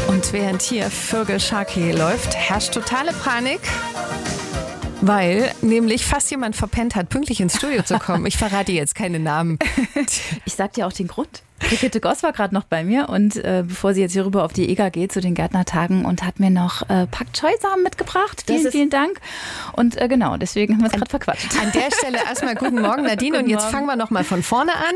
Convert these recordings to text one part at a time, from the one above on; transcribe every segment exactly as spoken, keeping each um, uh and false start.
Und während hier Vögel Sharky läuft, herrscht totale Panik, weil nämlich fast jemand verpennt hat, pünktlich ins Studio zu kommen. Ich verrate jetzt keine Namen. Ich sag dir auch den Grund. Brigitte Goss war gerade noch bei mir und äh, bevor sie jetzt hier rüber auf die Eger geht zu den Gärtnertagen und hat mir noch äh, Pak Choi-Samen mitgebracht. Vielen, vielen Dank. Und äh, genau, deswegen haben wir es gerade verquatscht. An der Stelle erstmal guten Morgen, Nadine. Guten und jetzt Morgen. fangen wir noch mal von vorne an.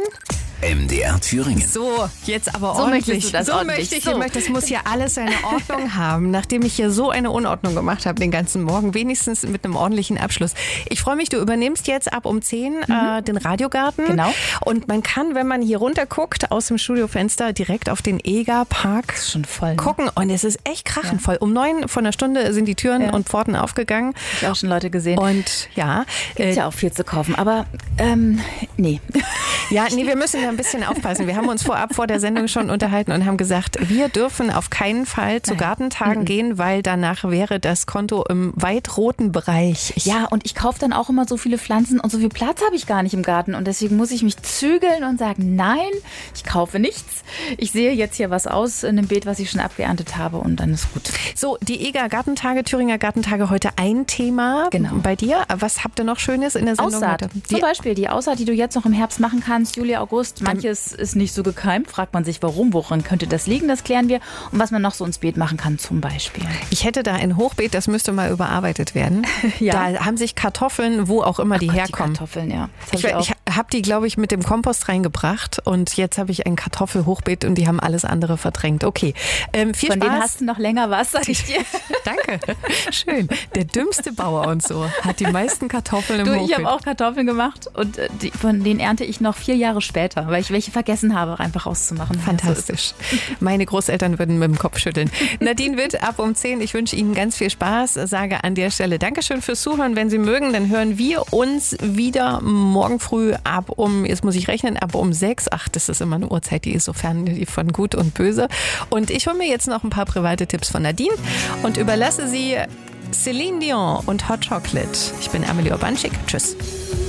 M D R Thüringen. So, jetzt aber So ordentlich. möchtest du das so ordentlich. möchte ich. So. Ich möchte, das muss hier alles seine Ordnung haben, nachdem ich hier so eine Unordnung gemacht habe den ganzen Morgen, wenigstens mit einem ordentlichen Abschluss. Ich freue mich, du übernimmst jetzt ab um zehn mhm. äh, den Radiogarten. Genau. Und man kann, wenn man hier runter guckt, aus dem Studiofenster direkt auf den Egerpark Ist schon voll. Ne? gucken. Und es ist echt krachenvoll. Um neun von der Stunde sind die Türen Ja. und Pforten aufgegangen. Ich auch schon Leute gesehen. Und ja, Gibt ja auch viel zu kaufen, aber ähm, nee. Ja, nee, wir müssen da ein bisschen aufpassen. Wir haben uns vorab vor der Sendung schon unterhalten und haben gesagt, wir dürfen auf keinen Fall zu Nein. Gartentagen Mhm. gehen, weil danach wäre das Konto im weit roten Bereich. Ich Ja, und ich kaufe dann auch immer so viele Pflanzen und so viel Platz habe ich gar nicht im Garten. Und deswegen muss ich mich zügeln und sagen, nein, ich kaufe nichts. Ich sehe jetzt hier was aus in dem Beet, was ich schon abgeerntet habe und dann ist gut. So, die Eger Gartentage, Thüringer Gartentage, heute ein Thema Genau. bei dir. Was habt ihr noch Schönes in der Sendung Aussaat. heute? Zum Die, Beispiel die Aussaat, die du jetzt noch im Herbst machen kannst, Juli, August. Manches ist nicht so gekeimt. Fragt man sich, warum, woran könnte das liegen? Das klären wir. Und was man noch so ins Beet machen kann zum Beispiel. ich hätte da ein Hochbeet, das müsste mal überarbeitet werden. Ja. Da haben sich Kartoffeln, wo auch immer die Gott, herkommen. Die Kartoffeln, ja. Das Ich, hab ich ich habe die, glaube ich, mit dem Kompost reingebracht und jetzt habe ich ein Kartoffelhochbeet und die haben alles andere verdrängt. Okay, ähm, viel Von Spaß. denen hast du noch länger was, sag ich dir. Danke, schön. Der dümmste Bauer und so hat die meisten Kartoffeln im Du, Hochbeet. ich habe auch Kartoffeln gemacht und äh, die, von denen ernte ich noch vier Jahre später, weil ich welche vergessen habe, einfach auszumachen. Fantastisch. Meine Großeltern würden mit dem Kopf schütteln. Nadine Witt, ab um zehn. Ich wünsche Ihnen ganz viel Spaß. Sage an der Stelle Dankeschön fürs Zuhören. Wenn Sie mögen, dann hören wir uns wieder morgen früh ab um, jetzt muss ich rechnen, ab um sechs. Ach, das ist immer eine Uhrzeit, die ist so fern von gut und böse. Und ich hole mir jetzt noch ein paar private Tipps von Nadine und überlasse sie Celine Dion und Hot Chocolate. Ich bin Amelie Urbanschik. Tschüss.